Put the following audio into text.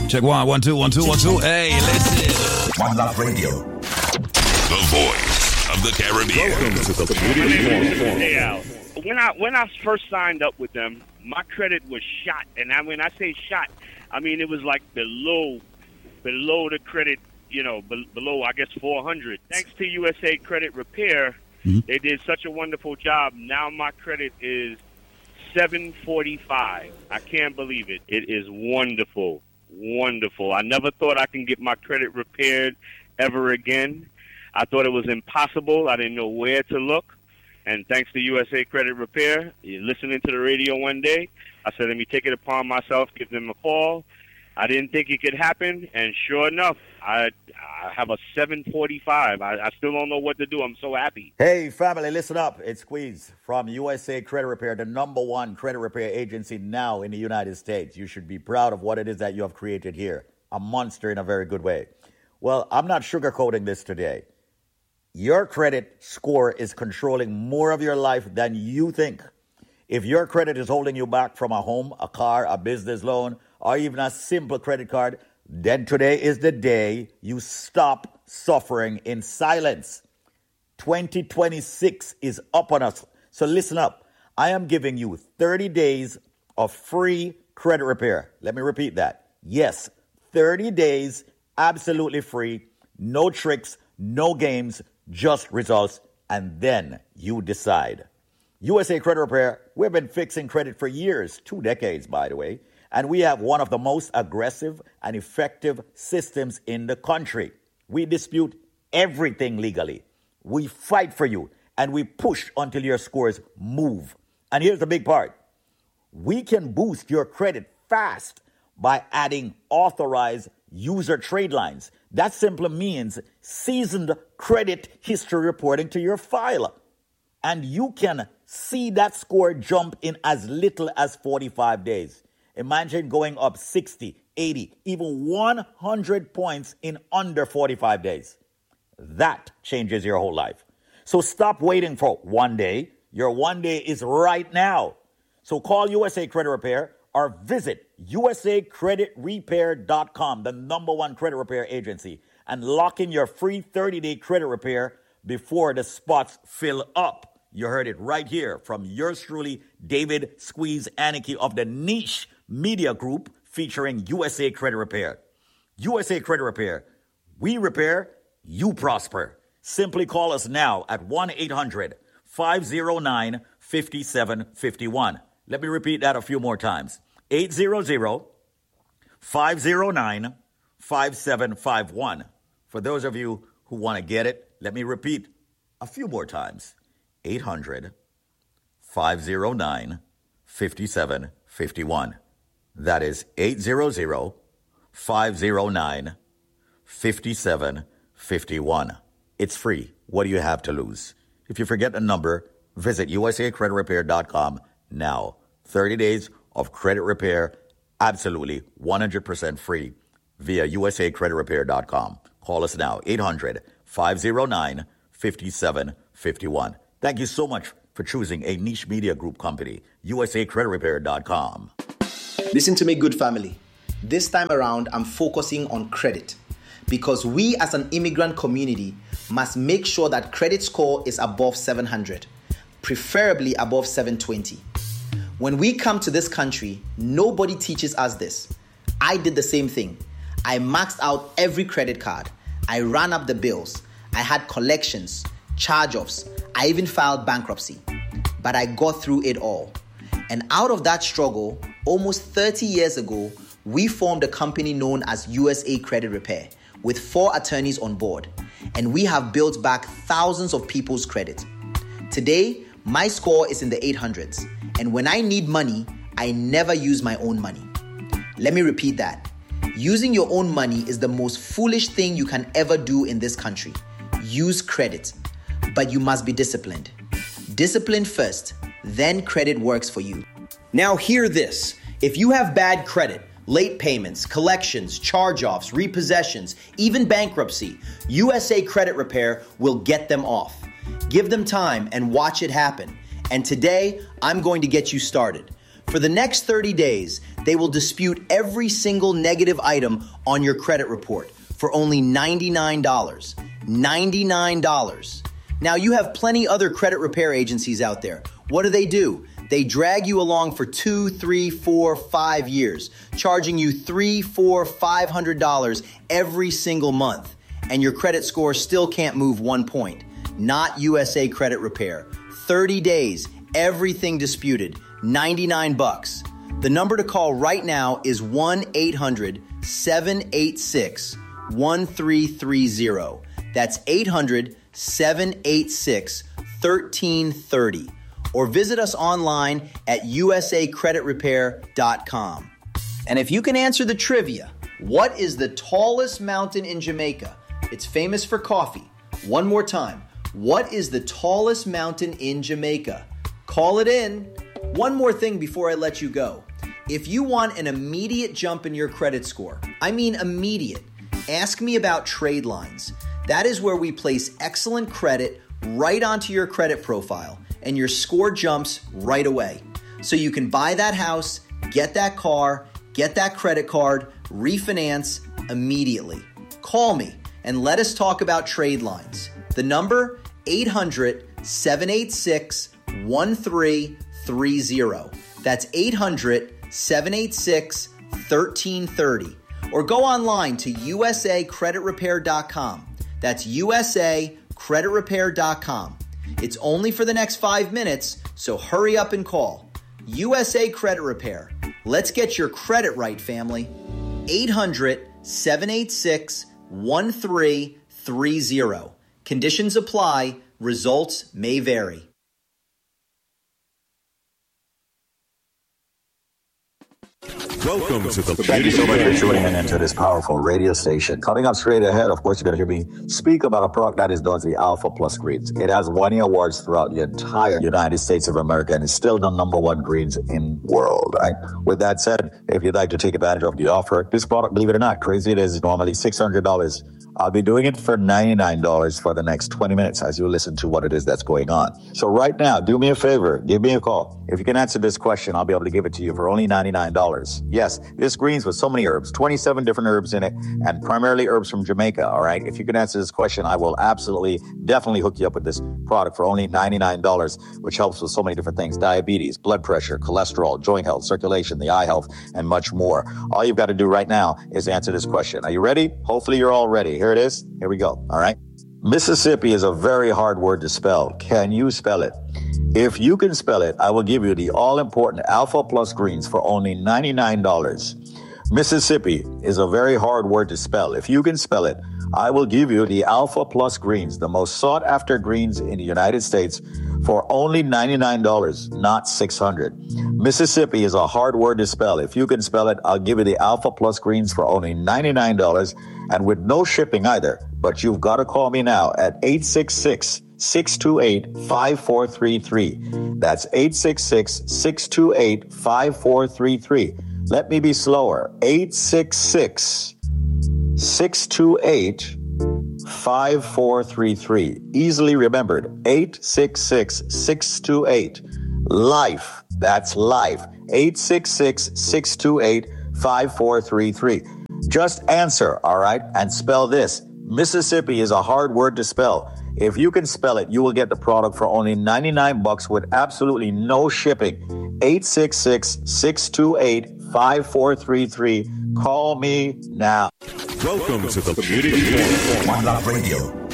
Check 1, 2, 1, 2, 1, 2. Hey, listen. One Love Radio. The voice of the Caribbean. Welcome to the Caribbean. Hey, Al. When I first signed up with them, my credit was shot. And when I say shot, I mean it was like below the credit, below, I guess, 400. Thanks to USA Credit Repair, they did such a wonderful job. Now my credit is 745. I can't believe it. It is wonderful. Wonderful. I never thought I can get my credit repaired ever again. I thought it was impossible. I didn't know where to look. And thanks to USA Credit Repair, listening to the radio one day, I said, let me take it upon myself, give them a call. I didn't think it could happen, and sure enough, I have a 745. I still don't know what to do. I'm so happy. Hey, family, listen up. It's Squeeze from USA Credit Repair, the #1 credit repair agency now in the United States. You should be proud of what it is that you have created here. A monster in a very good way. Well, I'm not sugarcoating this today. Your credit score is controlling more of your life than you think. If your credit is holding you back from a home, a car, a business loan, or even a simple credit card, then today is the day you stop suffering in silence. 2026 is up on us. So listen up. I am giving you 30 days of free credit repair. Let me repeat that. Yes, 30 days, absolutely free. No tricks, no games, just results. And then you decide. USA Credit Repair, we've been fixing credit for years, 2 decades, by the way. And we have one of the most aggressive and effective systems in the country. We dispute everything legally. We fight for you, and we push until your scores move. And here's the big part. We can boost your credit fast by adding authorized user trade lines. That simply means seasoned credit history reporting to your file. And you can see that score jump in as little as 45 days. Imagine going up 60, 80, even 100 points in under 45 days. That changes your whole life. So stop waiting for one day. Your one day is right now. So call USA Credit Repair or visit usacreditrepair.com, the #1 credit repair agency, and lock in your free 30-day credit repair before the spots fill up. You heard it right here from yours truly, David Squeeze Anarchy of the Niche Media Group, featuring USA Credit Repair. USA Credit Repair. We repair, you prosper. Simply call us now at 1-800-509-5751. Let me repeat that a few more times. 800-509-5751. For those of you who want to get it, let me repeat a few more times. 800-509-5751. That is 800-509-5751. It's free. What do you have to lose? If you forget the number, visit usacreditrepair.com now. 30 days of credit repair, absolutely 100% free via usacreditrepair.com. Call us now, 800-509-5751. Thank you so much for choosing a Niche Media Group company, usacreditrepair.com. Listen to me, good family. This time around, I'm focusing on credit because we as an immigrant community must make sure that credit score is above 700, preferably above 720. When we come to this country, nobody teaches us this. I did the same thing. I maxed out every credit card. I ran up the bills. I had collections, charge-offs. I even filed bankruptcy. But I got through it all. And out of that struggle, almost 30 years ago, we formed a company known as USA Credit Repair with 4 attorneys on board. And we have built back thousands of people's credit. Today, my score is in the 800s. And when I need money, I never use my own money. Let me repeat that. Using your own money is the most foolish thing you can ever do in this country. Use credit, but you must be disciplined. Discipline first, then credit works for you. Now hear this. If you have bad credit, late payments, collections, charge-offs, repossessions, even bankruptcy, USA Credit Repair will get them off. Give them time and watch it happen. And today, I'm going to get you started. For the next 30 days, they will dispute every single negative item on your credit report for only $99. $99. Now, you have plenty other credit repair agencies out there. What do? They drag you along for 2, 3, 4, 5 years, charging you $300, $400, $500 every single month, and your credit score still can't move 1 point. Not USA Credit Repair. 30 days, everything disputed, $99. The number to call right now is 1-800-786-1330. That's 800-786-1330. Or visit us online at usacreditrepair.com. And if you can answer the trivia, what is the tallest mountain in Jamaica? It's famous for coffee. One more time. What is the tallest mountain in Jamaica? Call it in. One more thing before I let you go. If you want an immediate jump in your credit score, I mean immediate, ask me about Trade Lines. That is where we place excellent credit right onto your credit profile, and your score jumps right away. So you can buy that house, get that car, get that credit card, refinance immediately. Call me and let us talk about Trade Lines. The number, 800-786-1330. That's 800-786-1330. Or go online to usacreditrepair.com. That's usacreditrepair.com. It's only for the next 5 minutes, so hurry up and call. USA Credit Repair. Let's get your credit right, family. 800-786-1330. Conditions apply. Results may vary. Welcome to the Thank you so much for tuning into this powerful radio station. Coming up straight ahead, of course, you're going to hear me speak about a product that is known as the Alpha Plus Greens. It has won awards throughout the entire United States of America and is still the #1 greens in the world. Right? With that said, if you'd like to take advantage of the offer, this product, believe it or not, crazy it is, normally $600. I'll be doing it for $99 for the next 20 minutes as you listen to what it is that's going on. So right now, do me a favor, give me a call. If you can answer this question, I'll be able to give it to you for only $99. Yes, this greens with so many herbs, 27 different herbs in it, and primarily herbs from Jamaica, all right? If you can answer this question, I will definitely hook you up with this product for only $99, which helps with so many different things: diabetes, blood pressure, cholesterol, joint health, circulation, the eye health, and much more. All you've got to do right now is answer this question. Are you ready? Hopefully you're all ready. Here it is. Here we go. All right. Mississippi is a very hard word to spell. Can you spell it? If you can spell it, I will give you the all-important Alpha Plus Greens for only $99. Mississippi is a very hard word to spell. If you can spell it, I will give you the Alpha Plus Greens, the most sought-after greens in the United States, for only $99, not $600. Mississippi is a hard word to spell. If you can spell it, I'll give you the Alpha Plus Greens for only $99 and with no shipping either. But you've got to call me now at 866-628-5433. That's 866-628-5433. Let me be slower. 866-628-5433. Easily remembered. 866-628-LIFE. That's life. 866-628-5433. Just answer, all right? And spell this. Mississippi is a hard word to spell. If you can spell it, you will get the product for only $99 with absolutely no shipping. 866-628-5433. Call me now. Welcome to the Beauty Report. One Love Radio.